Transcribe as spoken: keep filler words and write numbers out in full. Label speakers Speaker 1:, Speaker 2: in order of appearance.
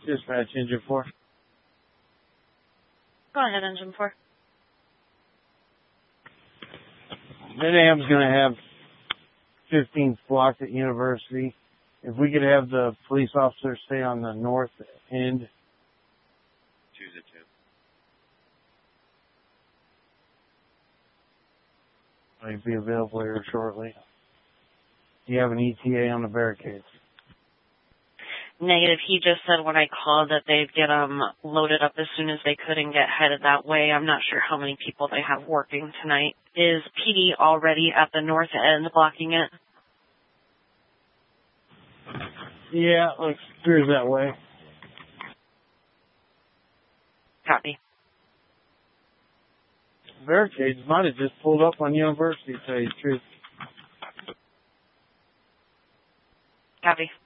Speaker 1: Dispatch engine four.
Speaker 2: Go ahead, engine four.
Speaker 1: Mid-Am's going to have fifteenth block at University. If we could have the police officer stay on the north end.
Speaker 3: Choose it two.
Speaker 1: Might be available here shortly. Do you have an E T A on the barricades?
Speaker 2: Negative. He just said when I called that they'd get them loaded up as soon as they could and get headed that way. I'm not sure how many people they have working tonight. Is P D already at the north end blocking it?
Speaker 1: Yeah, it appears that way.
Speaker 2: Copy.
Speaker 1: Barricades might have just pulled up on University, to tell you the truth.
Speaker 2: Copy.